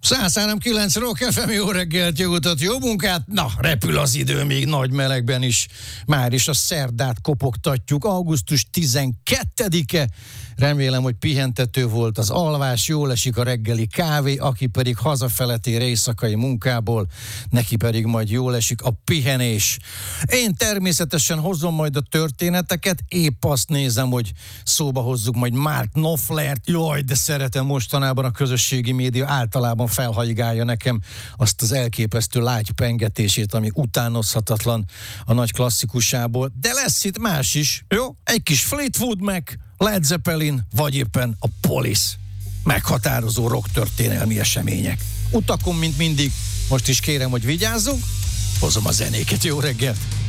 103.9 Rock FM, jó reggelt, jó utat, jó munkát. Na, repül az idő még nagy melegben is. Már is a szerdát kopogtatjuk, augusztus 12-e. Remélem, hogy pihentető volt az alvás, jól esik a reggeli kávé, aki pedig hazafele tér éjszakai munkából, neki pedig majd jól esik a pihenés. Én természetesen hozom majd a történeteket, épp azt nézem, hogy szóba hozzuk majd Mark Knopflert. Jaj, de szeretem mostanában a közösségi média, általában felhajgálja nekem azt az elképesztő lágy pengetését, ami utánozhatatlan a nagy klasszikusából, de lesz itt más is, jó? Egy kis Fleetwood Mac, Led Zeppelin, vagy éppen a Police. Meghatározó rock történelmi események. Utakon, mint mindig, most is kérem, hogy vigyázzunk, hozom a zenéket, jó reggelt!